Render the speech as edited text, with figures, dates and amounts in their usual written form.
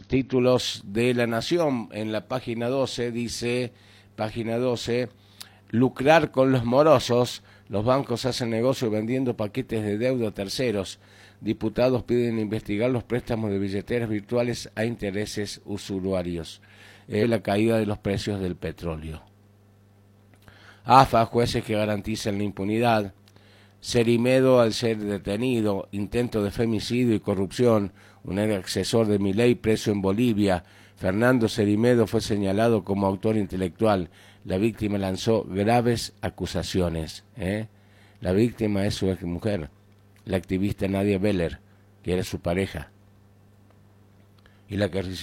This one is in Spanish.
Títulos de La Nación, en la página 12, dice, página 12, lucrar con los morosos, los bancos hacen negocio vendiendo paquetes de deuda a terceros. Diputados piden investigar los préstamos de billeteras virtuales a intereses usuarios. La caída de los precios del petróleo. AFA, jueces que garantizan la impunidad. Cerimedo al ser detenido, intento de femicidio y corrupción. Un ex asesor de Milei preso en Bolivia. Fernando Cerimedo fue señalado como autor intelectual. La víctima lanzó graves acusaciones. La víctima es su exmujer, la activista Nadia Beller, que era su pareja, y la que